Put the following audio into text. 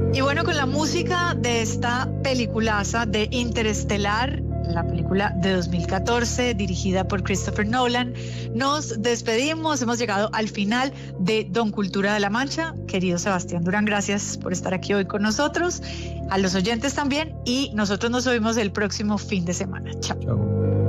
Y bueno, con la música de esta peliculaza de Interestelar, la película de 2014 dirigida por Christopher Nolan, nos despedimos. Hemos llegado al final de Don Cultura de la Mancha. Querido Sebastián Durán, gracias por estar aquí hoy con nosotros, a los oyentes también, y nosotros nos oímos el próximo fin de semana. Chao. Chao.